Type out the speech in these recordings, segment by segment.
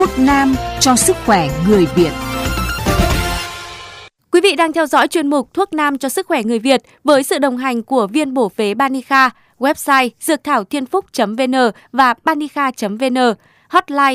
Thuốc nam cho sức khỏe người Việt. Quý vị đang theo dõi chuyên mục Thuốc nam cho sức khỏe người Việt với sự đồng hành của viên bổ phế Banica, website dược thảo thiên phúc.vn và banica.vn, hotline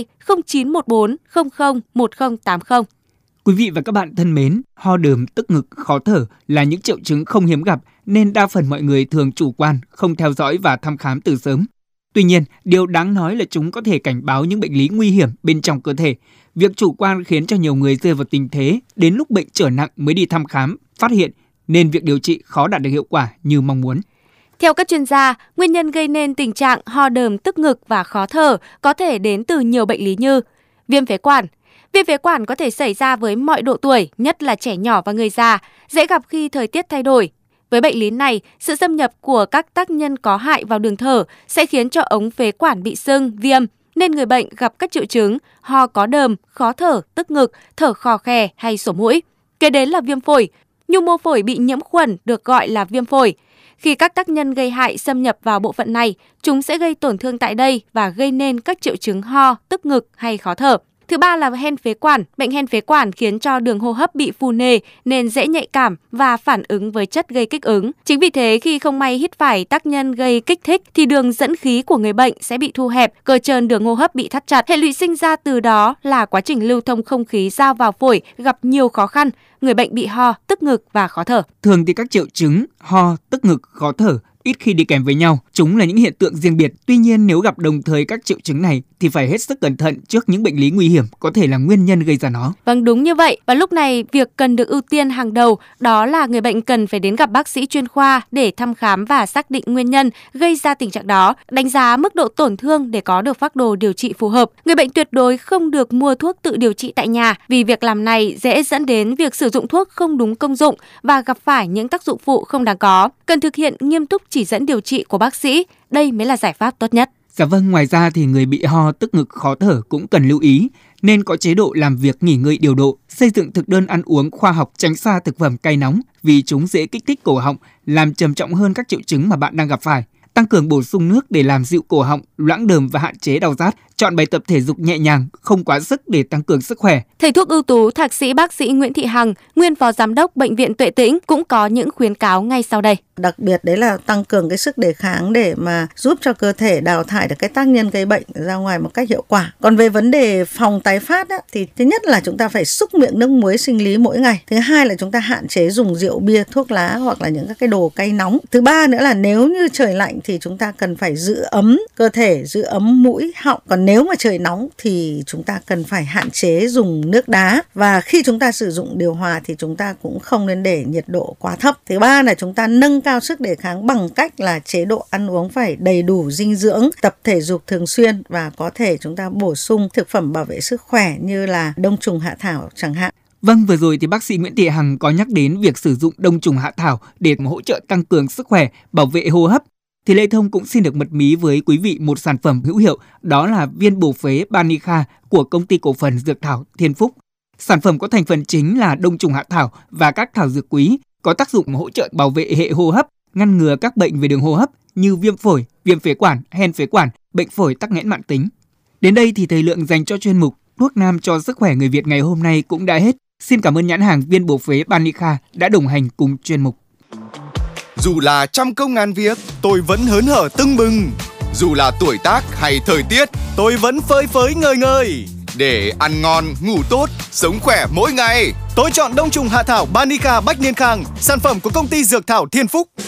0914 00 1080. Quý vị và các bạn thân mến, ho đờm, tức ngực, khó thở là những triệu chứng không hiếm gặp nên đa phần mọi người thường chủ quan, không theo dõi và thăm khám từ sớm. Tuy nhiên, điều đáng nói là chúng có thể cảnh báo những bệnh lý nguy hiểm bên trong cơ thể. Việc chủ quan khiến cho nhiều người rơi vào tình thế đến lúc bệnh trở nặng mới đi thăm khám, phát hiện nên việc điều trị khó đạt được hiệu quả như mong muốn. Theo các chuyên gia, nguyên nhân gây nên tình trạng ho đờm, tức ngực và khó thở có thể đến từ nhiều bệnh lý như viêm phế quản. Viêm phế quản có thể xảy ra với mọi độ tuổi, nhất là trẻ nhỏ và người già, dễ gặp khi thời tiết thay đổi. Với bệnh lý này, sự xâm nhập của các tác nhân có hại vào đường thở sẽ khiến cho ống phế quản bị sưng, viêm, nên người bệnh gặp các triệu chứng ho có đờm, khó thở, tức ngực, thở khò khè hay sổ mũi. Kế đến là viêm phổi. Nhu mô phổi bị nhiễm khuẩn được gọi là viêm phổi. Khi các tác nhân gây hại xâm nhập vào bộ phận này, chúng sẽ gây tổn thương tại đây và gây nên các triệu chứng ho, tức ngực hay khó thở. Thứ ba là hen phế quản. Bệnh hen phế quản khiến cho đường hô hấp bị phù nề nên dễ nhạy cảm và phản ứng với chất gây kích ứng. Chính vì thế khi không may hít phải tác nhân gây kích thích thì đường dẫn khí của người bệnh sẽ bị thu hẹp, cơ trơn đường hô hấp bị thắt chặt. Hệ lụy sinh ra từ đó là quá trình lưu thông không khí ra vào phổi gặp nhiều khó khăn. Người bệnh bị ho, tức ngực và khó thở. Thường thì các triệu chứng ho, tức ngực, khó thở ít khi đi kèm với nhau. Chúng là những hiện tượng riêng biệt. Tuy nhiên, nếu gặp đồng thời các triệu chứng này thì phải hết sức cẩn thận trước những bệnh lý nguy hiểm có thể là nguyên nhân gây ra nó. Vâng, đúng như vậy. Và lúc này, việc cần được ưu tiên hàng đầu đó là người bệnh cần phải đến gặp bác sĩ chuyên khoa để thăm khám và xác định nguyên nhân gây ra tình trạng đó, đánh giá mức độ tổn thương để có được phác đồ điều trị phù hợp. Người bệnh tuyệt đối không được mua thuốc tự điều trị tại nhà vì việc làm này dễ dẫn đến việc sử dụng thuốc không đúng công dụng và gặp phải những tác dụng phụ không đáng có. Cần thực hiện nghiêm túc chỉ dẫn điều trị của bác sĩ, đây mới là giải pháp tốt nhất. Dạ vâng, ngoài ra thì người bị ho, tức ngực, khó thở cũng cần lưu ý nên có chế độ làm việc nghỉ ngơi điều độ, xây dựng thực đơn ăn uống khoa học, tránh xa thực phẩm cay nóng vì chúng dễ kích thích cổ họng, làm trầm trọng hơn các triệu chứng mà bạn đang gặp phải. Tăng cường bổ sung nước để làm dịu cổ họng, loãng đờm và hạn chế đau rát. Chọn bài tập thể dục nhẹ nhàng, không quá sức để tăng cường sức khỏe. Thầy thuốc ưu tú Thạc sĩ bác sĩ Nguyễn Thị Hằng, nguyên phó giám đốc Bệnh viện Tuệ Tĩnh cũng có những khuyến cáo ngay sau đây. Đặc biệt đấy là tăng cường cái sức đề kháng để mà giúp cho cơ thể đào thải được cái tác nhân gây bệnh ra ngoài một cách hiệu quả. Còn về vấn đề phòng tái phát á, thì thứ nhất là chúng ta phải xúc miệng nước muối sinh lý mỗi ngày. Thứ hai là chúng ta hạn chế dùng rượu bia, thuốc lá hoặc là những các cái đồ cay nóng. Thứ ba nữa là nếu như trời lạnh thì chúng ta cần phải giữ ấm cơ thể, giữ ấm mũi, họng. Còn nếu mà trời nóng thì chúng ta cần phải hạn chế dùng nước đá. Và khi chúng ta sử dụng điều hòa thì chúng ta cũng không nên để nhiệt độ quá thấp. Thứ ba là chúng ta nâng cao sức đề kháng bằng cách là chế độ ăn uống phải đầy đủ dinh dưỡng, tập thể dục thường xuyên và có thể chúng ta bổ sung thực phẩm bảo vệ sức khỏe như là đông trùng hạ thảo chẳng hạn. Vâng, vừa rồi thì bác sĩ Nguyễn Thị Hằng có nhắc đến việc sử dụng đông trùng hạ thảo để hỗ trợ tăng cường sức khỏe, bảo vệ hô hấp. Thì Lê Thông cũng xin được mật mí với quý vị một sản phẩm hữu hiệu, đó là viên bổ phế Banica của công ty cổ phần dược thảo Thiên Phúc. Sản phẩm có thành phần chính là đông trùng hạ thảo và các thảo dược quý, có tác dụng hỗ trợ bảo vệ hệ hô hấp, ngăn ngừa các bệnh về đường hô hấp như viêm phổi, viêm phế quản, hen phế quản, bệnh phổi tắc nghẽn mãn tính. Đến đây thì thời lượng dành cho chuyên mục Thuốc nam cho sức khỏe người Việt ngày hôm nay cũng đã hết. Xin cảm ơn nhãn hàng viên bổ phế Banica đã đồng hành cùng chuyên mục. Dù là trăm công ngàn việc, tôi vẫn hớn hở tưng bừng. Dù là tuổi tác hay thời tiết, tôi vẫn phơi phới ngời ngời. Để ăn ngon, ngủ tốt, sống khỏe mỗi ngày, tôi chọn đông trùng hạ thảo Banica Bách Niên Khang, sản phẩm của công ty dược thảo Thiên Phúc.